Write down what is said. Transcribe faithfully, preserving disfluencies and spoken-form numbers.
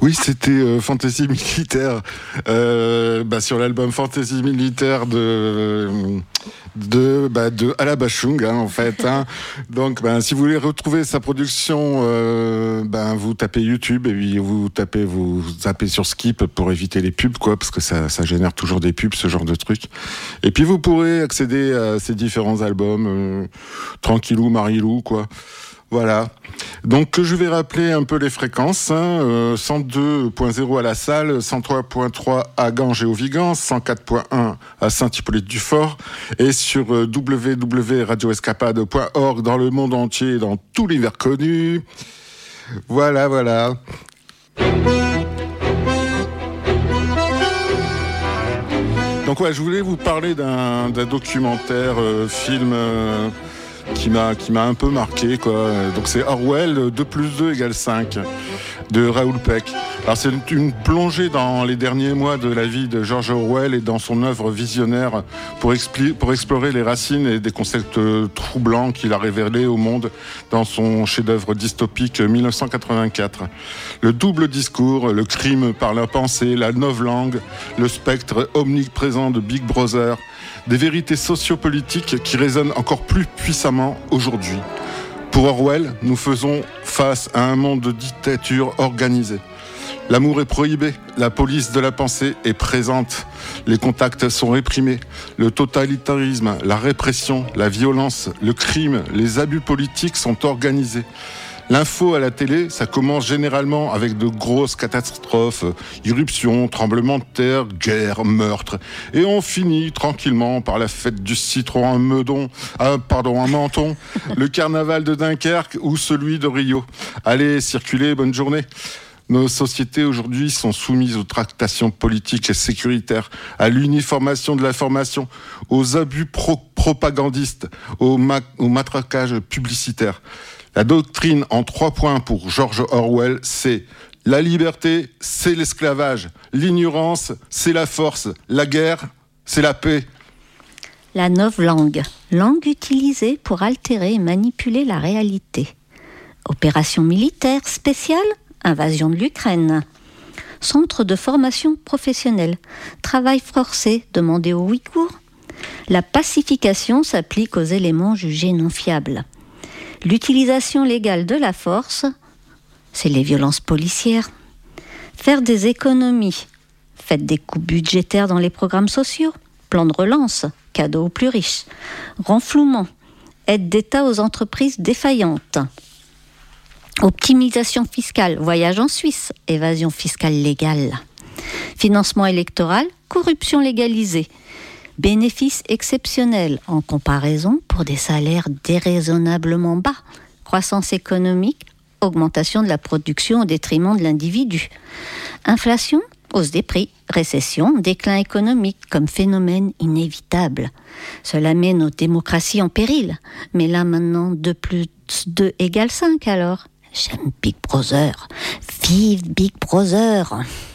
Oui, c'était euh, Fantasy Militaire, euh, bah, sur l'album Fantasy Militaire de de bah, de Alabashung, hein, en fait. Hein. Donc, bah, si vous voulez retrouver sa production, euh, bah, vous tapez YouTube et puis vous tapez vous tapez sur Skip pour éviter les pubs, quoi, parce que ça ça génère toujours des pubs, ce genre de truc. Et puis vous pourrez accéder à ces différents albums, euh, tranquillou, marilou, quoi. Voilà. Donc je vais rappeler un peu les fréquences. Hein. Euh, cent deux point zéro à La Salle, cent trois point trois à Ganges et au Vigan, cent quatre point un à Saint-Hippolyte-du-Fort et sur euh, w w w point radio escapade point org dans le monde entier, dans tout l'univers connu. Voilà, voilà. Donc ouais, je voulais vous parler d'un, d'un documentaire, euh, film... Euh, qui m'a qui m'a un peu marqué, quoi. Donc c'est Orwell, deux plus deux égale cinq de Raoul Peck. Alors c'est une plongée dans les derniers mois de la vie de George Orwell et dans son œuvre visionnaire pour, expli- pour explorer les racines et des concepts troublants qu'il a révélés au monde dans son chef-d'œuvre dystopique dix-neuf cent quatre-vingt-quatre. Le double discours, le crime par la pensée, la novlangue, le spectre omniprésent de Big Brother, des vérités sociopolitiques qui résonnent encore plus puissamment aujourd'hui. Pour Orwell, nous faisons face à un monde de dictature organisée. L'amour est prohibé, la police de la pensée est présente, les contacts sont réprimés, le totalitarisme, la répression, la violence, le crime, les abus politiques sont organisés. L'info à la télé, ça commence généralement avec de grosses catastrophes, irruptions, tremblements de terre, guerres, meurtres. Et on finit tranquillement par la fête du citron à Meudon, ah, pardon, à Menton, le carnaval de Dunkerque ou celui de Rio. Allez, circulez, bonne journée. Nos sociétés aujourd'hui sont soumises aux tractations politiques et sécuritaires, à l'uniformation de l'information, aux abus pro- propagandistes, au, ma- au matraquage publicitaire. La doctrine en trois points pour George Orwell, c'est la liberté, c'est l'esclavage, l'ignorance, c'est la force, la guerre, c'est la paix. La novlangue, langue utilisée pour altérer et manipuler la réalité. Opération militaire spéciale, invasion de l'Ukraine. Centre de formation professionnelle, travail forcé demandé aux Ouïghours. La pacification s'applique aux éléments jugés non fiables. L'utilisation légale de la force, c'est les violences policières. Faire des économies, faites des coupes budgétaires dans les programmes sociaux, plan de relance, cadeaux aux plus riches, renflouement, aide d'État aux entreprises défaillantes, optimisation fiscale, voyage en Suisse, évasion fiscale légale, financement électoral, corruption légalisée, bénéfices exceptionnels en comparaison pour des salaires déraisonnablement bas, croissance économique, augmentation de la production au détriment de l'individu, inflation, hausse des prix, récession, déclin économique comme phénomène inévitable. Cela met nos démocraties en péril. Mais là maintenant, deux plus deux égale cinq alors. J'aime Big Brother. Vive Big Brother!